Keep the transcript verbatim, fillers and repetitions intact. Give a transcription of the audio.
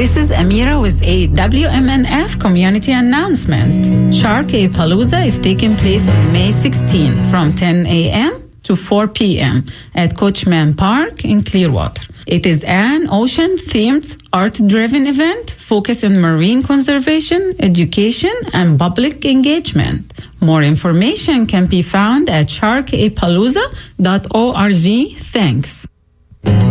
This is Amira with a W M N F community announcement. Shark-A-Palooza is taking place on May sixteenth from ten a.m. to four p.m. at Coachman Park in Clearwater. It is an ocean-themed, art-driven event focused on marine conservation, education, and public engagement. More information can be found at shark a palooza dot org. Thanks.